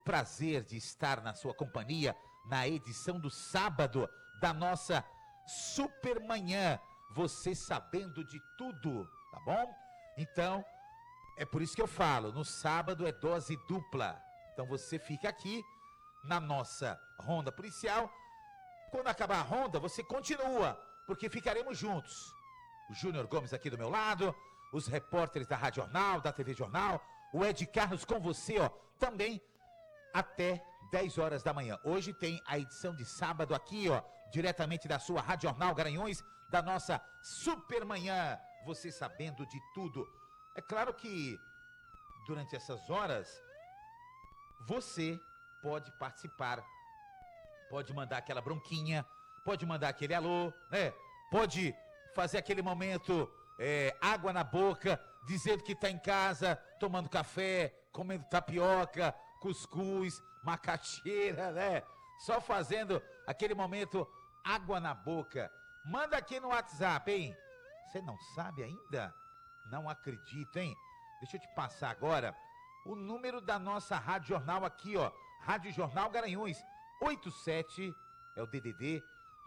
prazer de estar na sua companhia na edição do sábado da nossa Supermanhã. Você sabendo de tudo, tá bom? Então, é por isso que eu falo, no sábado é dose dupla. Então você fica aqui na nossa ronda policial. Quando acabar a ronda, você continua, porque ficaremos juntos. O Júnior Gomes aqui do meu lado, os repórteres da Rádio Jornal, da TV Jornal, o Ed Carlos com você, ó, também até 10 horas da manhã. Hoje tem a edição de sábado aqui, ó, diretamente da sua Rádio Jornal Garanhuns, da nossa Supermanhã, você sabendo de tudo. É claro que durante essas horas você pode participar, pode mandar aquela bronquinha, pode mandar aquele alô, né? Pode fazer aquele momento, água na boca, dizendo que está em casa, tomando café, comendo tapioca, cuscuz, macaxeira, né? Só fazendo aquele momento água na boca. Manda aqui no WhatsApp, hein? Você não sabe ainda? Não acredito, hein? Deixa eu te passar agora o número da nossa Rádio Jornal aqui, ó. Rádio Jornal Garanhuns, 87 é o DDD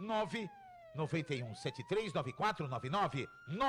991739499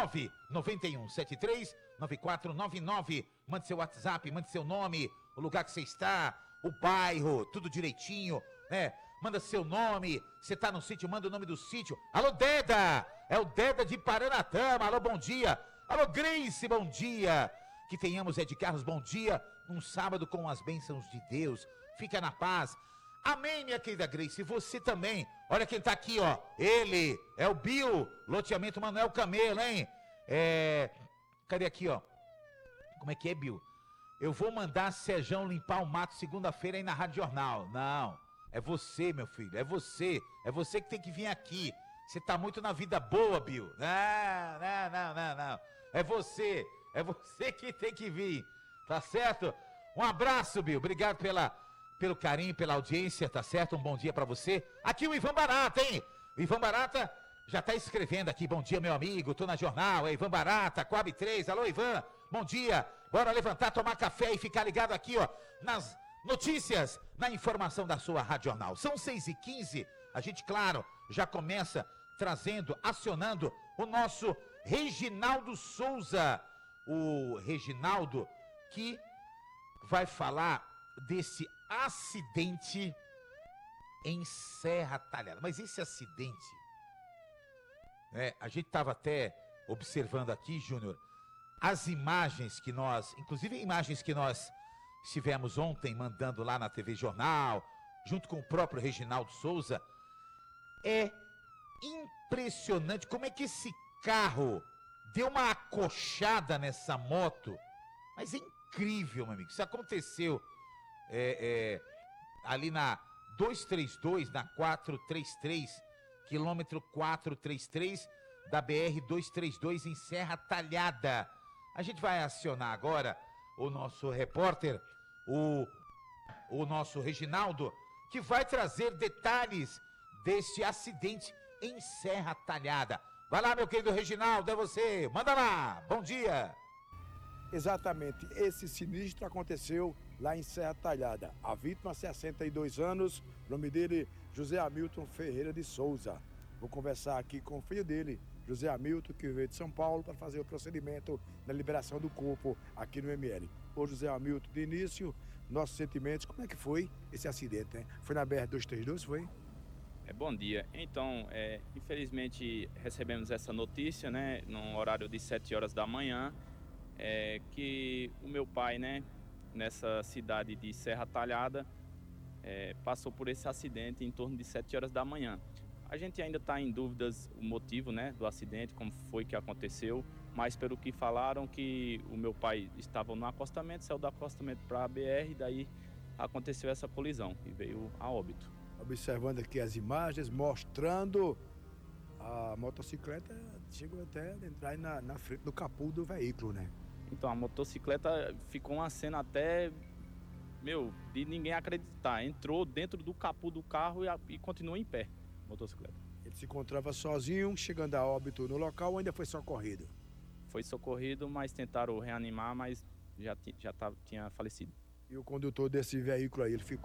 991739499. Mande seu WhatsApp, mande seu nome, o lugar que você está, o bairro, tudo direitinho, né? Manda seu nome, você tá no sítio, manda o nome do sítio. Alô, Deda! É o Deda de Paranatama. Alô, bom dia. Alô, Grace, bom dia. Que tenhamos, Ed Carlos, bom dia. Um sábado com as bênçãos de Deus. Fica na paz. Amém, minha querida Grace. E você também. Olha quem tá aqui, ó. Ele é o Bill, loteamento Manuel Camelo, hein? Cadê aqui, ó? Como é que é, Bill? Eu vou mandar Sejão limpar o mato segunda-feira aí na Rádio Jornal. Não, é você, meu filho, é você. É você que tem que vir aqui. Você tá muito na vida boa, Bill. Não. É você que tem que vir. Tá certo? Um abraço, Bill. Obrigado pelo carinho, pela audiência, tá certo? Um bom dia pra você. Aqui o Ivan Barata, hein? O Ivan Barata já tá escrevendo aqui. Bom dia, meu amigo. Tô na jornal. É Ivan Barata, Coab 3. Alô, Ivan. Bom dia. Bora levantar, tomar café e ficar ligado aqui, ó, nas notícias, na informação da sua Rádio Jornal. São 6h15. A gente, claro, já começa trazendo, acionando o nosso Reginaldo Souza. O Reginaldo que vai falar desse acidente em Serra Talhada. Mas esse acidente, a gente estava até observando aqui, Júnior, as imagens que nós, inclusive imagens que nós estivemos ontem mandando lá na TV Jornal, junto com o próprio Reginaldo Souza. É impressionante como é que esse carro deu uma acochada nessa moto. Mas é incrível, meu amigo. Isso aconteceu ali na 232, na 433, quilômetro 433 da BR-232 em Serra Talhada. A gente vai acionar agora o nosso repórter, o nosso Reginaldo, que vai trazer detalhes deste acidente em Serra Talhada. Vai lá, meu querido Reginaldo, é você. Manda lá. Bom dia. Exatamente, esse sinistro aconteceu lá em Serra Talhada. A vítima, 62 anos, o nome dele, José Hamilton Ferreira de Souza. Vou conversar aqui com o filho dele, José Hamilton, que veio de São Paulo para fazer o procedimento da liberação do corpo aqui no ML. Ô José Hamilton, de início, nossos sentimentos, como é que foi esse acidente, né? Foi na BR-232, foi? Bom dia. Então, infelizmente recebemos essa notícia, né, num horário de 7 horas da manhã, que o meu pai, né, nessa cidade de Serra Talhada, passou por esse acidente em torno de 7 horas da manhã. A gente ainda está em dúvidas o motivo, né, do acidente, como foi que aconteceu, mas pelo que falaram que o meu pai estava no acostamento, saiu do acostamento para a BR, daí aconteceu essa colisão e veio a óbito. Observando aqui as imagens, mostrando a motocicleta, chegou até a entrar na frente do capô do veículo, né? Então, a motocicleta ficou uma cena até, de ninguém acreditar. Entrou dentro do capô do carro e continuou em pé, a motocicleta. Ele se encontrava sozinho, chegando a óbito no local, ou ainda foi socorrido? Foi socorrido, mas tentaram reanimar, mas já tinha falecido. E o condutor desse veículo aí, ele ficou